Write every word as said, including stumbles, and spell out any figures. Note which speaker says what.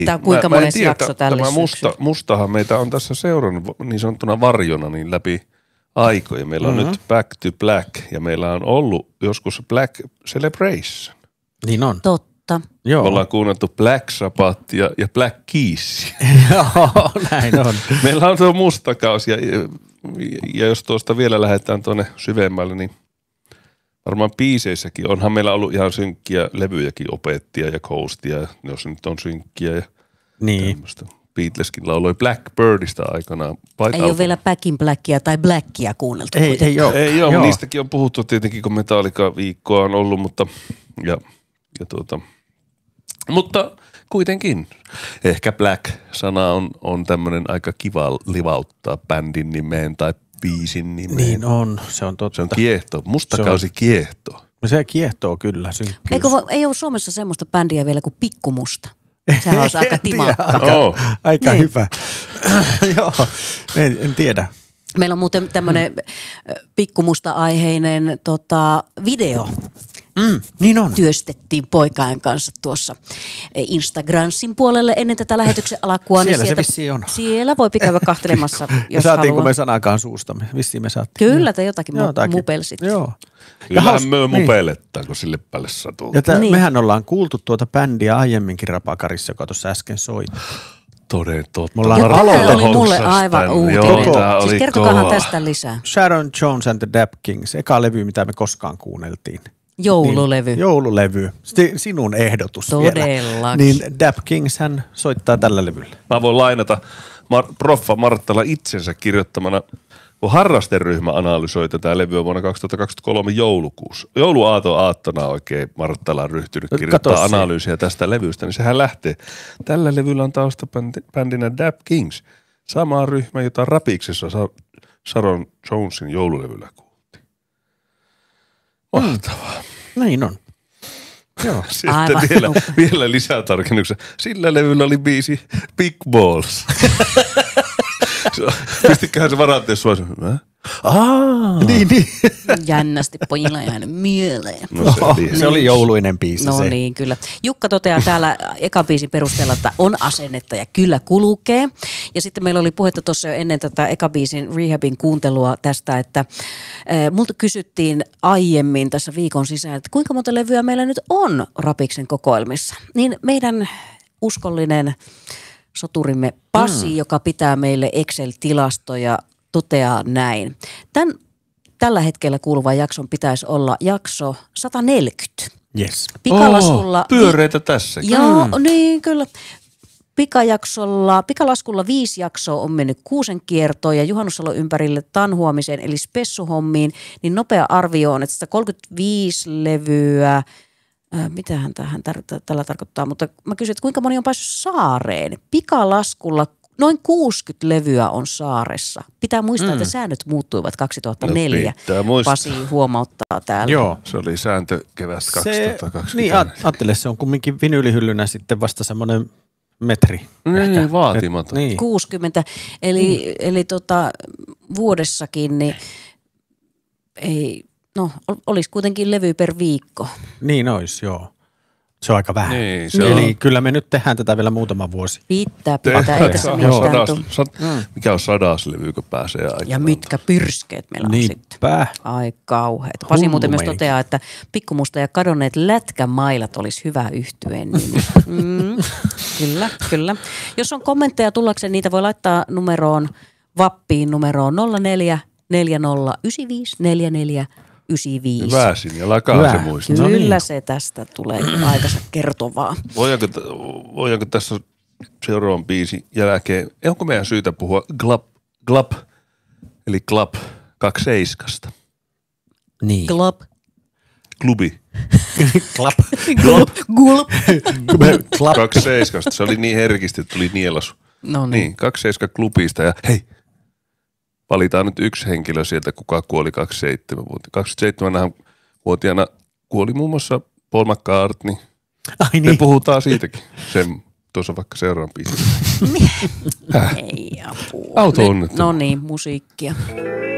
Speaker 1: Tämä on kuinka mones jakso tälle
Speaker 2: Tämä musta, mustahan meitä on tässä seurannut niin sanottuna varjona niin läpi aikoja. Meillä on mm-hmm. nyt Back to Black ja meillä on ollut joskus Black Celebration.
Speaker 3: Niin on.
Speaker 1: Totta.
Speaker 3: Joo.
Speaker 2: Me ollaan kuunneltu Black Sabbath ja, ja Black Keys.
Speaker 3: Joo, näin on.
Speaker 2: Meillä on tuo mustakausi ja, ja jos tuosta vielä lähdetään tuonne syvemmälle, niin varmaan biiseissäkin onhan meillä ollut ihan synkkiä levyjäkin, Opettia ja Coastia, jos nyt on synkkiä ja
Speaker 3: niin.
Speaker 2: tämmöistä. Beatleskin lauloi Blackbirdista aikanaan.
Speaker 1: Ei album. Ole vielä Back in Blackia tai Blackia kuunneltu.
Speaker 3: Ei, ei ole.
Speaker 2: Ei ole, niistäkin on puhuttu tietenkin, kun Metallica-viikkoa on ollut, mutta, ja, ja tuota, mutta kuitenkin. Ehkä Black-sana on, on tämmöinen aika kiva livauttaa bändin nimeen tai biisin nimeen.
Speaker 3: Niin on, se on totta.
Speaker 2: Se on kiehto, mustakausi kiehtoo.
Speaker 3: No se kiehtoo kyllä, synkkyys.
Speaker 1: Eikö, ei ole Suomessa semmoista bändiä vielä kuin Pikkumusta? Sehän olisi aika timakka.
Speaker 3: Aika, oh. aika niin. Hyvä. Joo, en, en tiedä.
Speaker 1: Meillä on muuten tämmöinen pikkumusta-aiheinen tota, video.
Speaker 3: Mm, niin on.
Speaker 1: Työstettiin poikain kanssa tuossa Instagramsin puolelle ennen tätä lähetyksen alkua.
Speaker 3: Siellä
Speaker 1: niin sieltä,
Speaker 3: se vissiin on.
Speaker 1: Siellä voi käydä kahtelemassa, jos
Speaker 3: saatiinko
Speaker 1: haluaa.
Speaker 3: me sanakaan suustamme? Vissiin me saattiin.
Speaker 1: Kyllä, te jotakin, jotakin. mupelsit.
Speaker 3: Joo.
Speaker 2: Kyllähän me mupelettaan, kun sille päälle satuu.
Speaker 3: Ja niin. Mehän ollaan kuultu tuota bändiä aiemminkin Rapakarissa, joka tuossa äsken soitti.
Speaker 2: Toden totta.
Speaker 3: Me ollaan
Speaker 1: Tämä oli mulle aivan uutinen. Siis kertokahan tästä lisää.
Speaker 3: Sharon Jones and the Dap Kings, eka levy, mitä me koskaan kuunneltiin.
Speaker 1: Joululevy.
Speaker 3: Niin, joululevy. Sinun ehdotus
Speaker 1: Todellakin.
Speaker 3: Niin Dap Kings hän soittaa tällä levyllä.
Speaker 2: Mä voin lainata Mar- Proffa Marttala itsensä kirjoittamana, kun harrasteryhmä analysoi tätä levyä vuonna kaksituhattakaksikymmentäkolme joulukuussa. Jouluaaton aattona oikein Marttala on ryhtynyt kirjoittaa analyysiä tästä levystä, niin sehän lähtee. Tällä levyllä on taustabändinä Dap Kings, sama ryhmä, jota Rapiksessa Sharon Jonesin joululevyllä kuultiin. Mahtavaa.
Speaker 3: Mm. Näin on. Joo.
Speaker 2: Sitten vielä, vielä lisätarkennuksia. Sillä levyllä oli biisi Big Balls. Pistiköhän se varanteessa suosin.
Speaker 3: Aa, niin, niin.
Speaker 1: Jännästi pojilla jäänyt mieleen.
Speaker 3: No, se, oli, se oli jouluinen biisi.
Speaker 1: No
Speaker 3: se.
Speaker 1: niin, kyllä. Jukka toteaa täällä eka biisin perusteella, että on asennetta ja kyllä kulkee. Ja sitten meillä oli puhetta tuossa jo ennen tätä eka biisin Rehabin kuuntelua tästä, että äh, multa kysyttiin aiemmin tässä viikon sisään, että kuinka monta levyä meillä nyt on Rapiksen kokoelmissa. Niin meidän uskollinen soturimme Pasi, mm. joka pitää meille Excel-tilastoja, toteaa näin. Tän, tällä hetkellä kuuluvan jakson pitäisi olla jakso sata neljäkymmentä.
Speaker 3: Yes.
Speaker 1: Pikalaskulla...
Speaker 2: Oh, pyöreitä tässäkin.
Speaker 1: Joo, mm. niin kyllä. Pikajaksolla, pikalaskulla viisi jaksoa on mennyt kuusen kiertoon ja juhannussalon ympärille tanhuamiseen eli spessuhommiin, niin nopea arvio on, että sitä kolmekymmentäviisi levyä, äh, mitähän tähän tar- tällä tarkoittaa, mutta mä kysyin, että kuinka moni on päässyt saareen. Pikalaskulla noin kuusikymmentä levyä on saaressa. Pitää muistaa, mm. että säännöt muuttuivat kaksituhattaneljä.
Speaker 2: No,
Speaker 1: Pasi huomauttaa täällä.
Speaker 3: Joo.
Speaker 2: Se oli sääntö keväästä kaksituhattakaksikymmentä.
Speaker 3: Niin, ajattele, se on kumminkin vinyylihyllynä sitten vasta semmoinen metri.
Speaker 2: Niin, vaatimaton.
Speaker 1: Niin. kuusikymmentä, eli, mm. eli tota, vuodessakin niin ei, no olisi kuitenkin levy per viikko.
Speaker 3: Niin olisi, joo. Se on aika vähän.
Speaker 2: Niin, se
Speaker 3: Eli
Speaker 2: on.
Speaker 3: kyllä me nyt tehdään tätä vielä muutama vuosi.
Speaker 1: Pitää, pitää. Ei tässä mitään tule.
Speaker 2: Mm. Mikä on sadas levy, kun pääsee aikaan.
Speaker 1: Ja mitkä pyrskeet meillä on
Speaker 3: Niinpä.
Speaker 1: sitten. Ai kauheet. Pasi muuten myös toteaa, että Pikkumusta ja kadonneet lätkämailat olisi hyvä yhtyeen nimi. Mm, kyllä, kyllä. Jos on kommentteja tullakseen, niitä voi laittaa numeroon, vappiin numeroon nolla neljä neljä nolla yhdeksän viisi neljä neljä yhdeksän viisi.
Speaker 2: Hyvä sinne, lakaa se muistaa.
Speaker 1: Kyllä
Speaker 3: no niin.
Speaker 1: se tästä tulee aikansa kertovaa.
Speaker 2: Voidaanko, voidaanko tässä seuraavan biisin jälkeen, onko meidän syytä puhua glab, glab eli glab kaksikymmentäseitsemästä?
Speaker 3: Niin.
Speaker 1: Glab.
Speaker 2: Klubi.
Speaker 3: Glab.
Speaker 1: Glab. Glab.
Speaker 3: Glab.
Speaker 2: kaksikymmentäseitsemästä. Se oli niin herkisti, että tuli nielasu.
Speaker 1: No niin.
Speaker 2: Niin, kaksikymmentäseitsemän klubista ja hei, valitaan nyt yksi henkilö sieltä, kuka kuoli kaksikymmentäseitsemän-vuotiaana. kaksikymmentäseitsemän-vuotiaana kuoli muun muassa Paul McCartney.
Speaker 3: Ai niin.
Speaker 2: Me puhutaan siitäkin. Sen tuossa vaikka seuraavan biisin.
Speaker 1: Ei apua.
Speaker 2: Auto onnettu.
Speaker 1: No niin, musiikkia.